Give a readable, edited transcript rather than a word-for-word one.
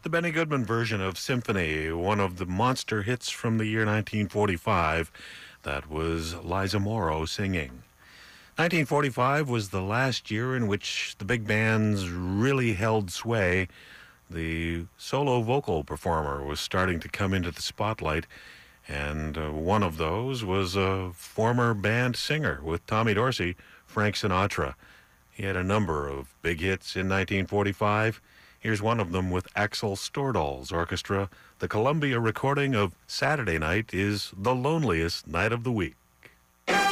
the Benny Goodman version of Symphony, one of the monster hits from the year 1945. That was Liza Morrow singing. 1945 was the last year in which the big bands really held sway. The solo vocal performer was starting to come into the spotlight, and one of those was a former band singer with Tommy Dorsey, Frank Sinatra. He had a number of big hits in 1945. Here's one of them with Axel Stordahl's orchestra. The Columbia recording of Saturday Night is the loneliest night of the week.